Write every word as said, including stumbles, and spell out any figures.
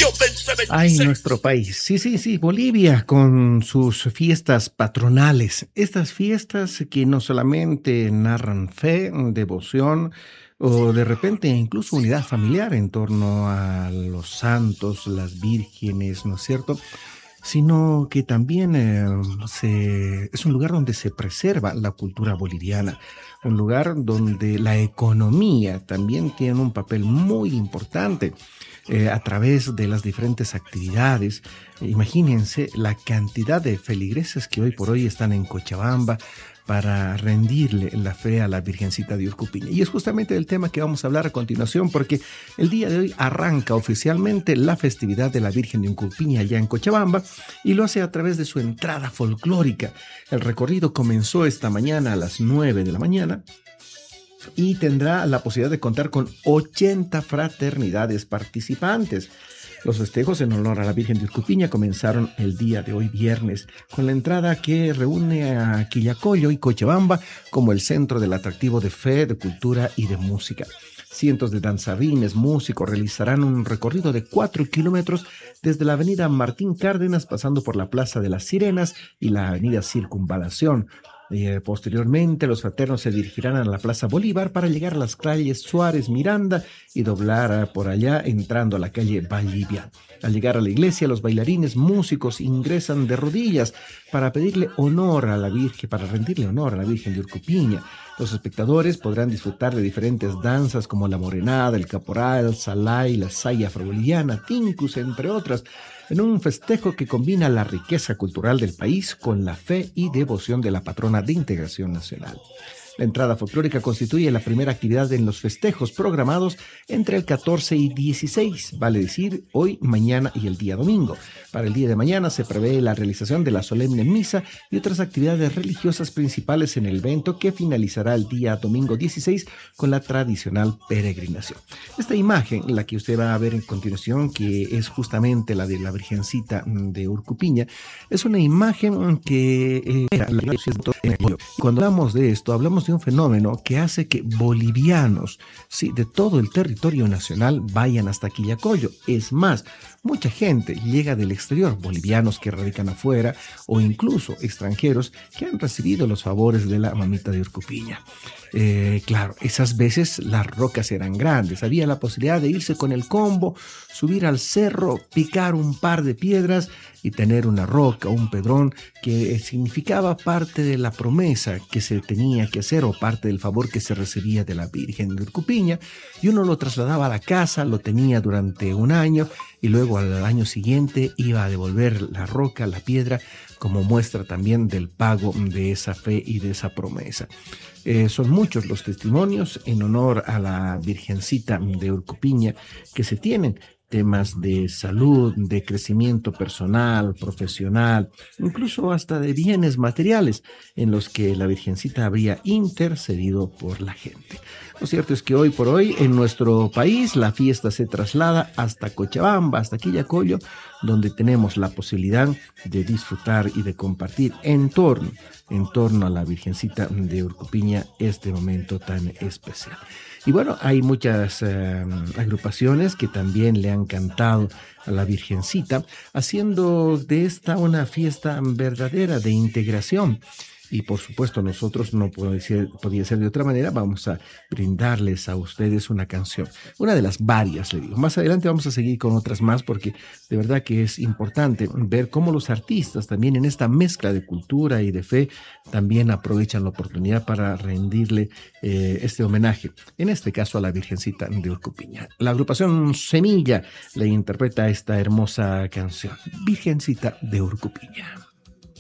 Ay, nuestro país. Sí, sí, sí, Bolivia con sus fiestas patronales. Estas fiestas que no solamente narran fe, devoción o de repente incluso unidad familiar en torno a los santos, las vírgenes, ¿no es cierto? Sino que también eh, se, es un lugar donde se preserva la cultura boliviana, un lugar donde la economía también tiene un papel muy importante eh, a través de las diferentes actividades. Eh, imagínense la cantidad de feligreses que hoy por hoy están en Cochabamba para rendirle la fe a la Virgencita de Urcupiña. Y es justamente el tema que vamos a hablar a continuación, porque el día de hoy arranca oficialmente la festividad de la Virgen de Urcupiña allá en Cochabamba, y lo hace a través de su entrada folclórica. El recorrido comenzó esta mañana a las nueve de la mañana y tendrá la posibilidad de contar con ochenta fraternidades participantes. Los festejos en honor a la Virgen de Urcupiña comenzaron el día de hoy viernes, con la entrada que reúne a Quillacollo y Cochabamba como el centro del atractivo de fe, de cultura y de música. Cientos de danzarines, músicos realizarán un recorrido de cuatro kilómetros desde la avenida Martín Cárdenas, pasando por la Plaza de las Sirenas y la avenida Circunvalación. Eh, posteriormente, los fraternos se dirigirán a la Plaza Bolívar para llegar a las calles Suárez, Miranda y doblar uh, por allá entrando a la calle Valdivia. Al llegar a la iglesia, los bailarines músicos ingresan de rodillas para pedirle honor a la Virgen, para rendirle honor a la Virgen de Urcupiña. Los espectadores podrán disfrutar de diferentes danzas como la morenada, el caporal, el salay, la saya afroboliviana, tincus, entre otras, en un festejo que combina la riqueza cultural del país con la fe y devoción de la patrona de integración nacional. La entrada folclórica constituye la primera actividad en los festejos programados entre el catorce y dieciséis, vale decir, hoy, mañana y el día domingo. Para el día de mañana se prevé la realización de la solemne misa y otras actividades religiosas principales en el evento, que finalizará el día domingo dieciséis con la tradicional peregrinación. Esta imagen, la que usted va a ver en continuación, que es justamente la de la Virgencita de Urcupiña, es una imagen que eh, cuando hablamos de esto, hablamos de un fenómeno que hace que bolivianos, sí, de todo el territorio nacional vayan hasta Quillacollo. Es más, mucha gente llega del exterior, bolivianos que radican afuera o incluso extranjeros que han recibido los favores de la mamita de Urcupiña. Eh, claro, esas veces las rocas eran grandes, había la posibilidad de irse con el combo, subir al cerro, picar un par de piedras y tener una roca, un pedrón que significaba parte de la promesa que se tenía que hacer o parte del favor que se recibía de la Virgen de Urcupiña, y uno lo trasladaba a la casa, lo tenía durante un año y luego al año siguiente iba a devolver la roca, la piedra, como muestra también del pago de esa fe y de esa promesa. Eh, son muchos los testimonios en honor a la Virgencita de Urcupiña que se tienen, temas de salud, de crecimiento personal, profesional, incluso hasta de bienes materiales en los que la Virgencita habría intercedido por la gente. Lo cierto es que hoy por hoy en nuestro país la fiesta se traslada hasta Cochabamba, hasta Quillacollo, donde tenemos la posibilidad de disfrutar y de compartir en torno, en torno a la Virgencita de Urcupiña este momento tan especial. Y bueno, hay muchas eh, agrupaciones que también le han cantado a la Virgencita, haciendo de esta una fiesta verdadera de integración. Y por supuesto nosotros no puede ser, podía ser de otra manera, vamos a brindarles a ustedes una canción, una de las varias, le digo. Más adelante vamos a seguir con otras más, porque de verdad que es importante ver cómo los artistas también en esta mezcla de cultura y de fe también aprovechan la oportunidad para rendirle eh, este homenaje, en este caso a la Virgencita de Urcupiña. La agrupación Semilla le interpreta esta hermosa canción, Virgencita de Urcupiña.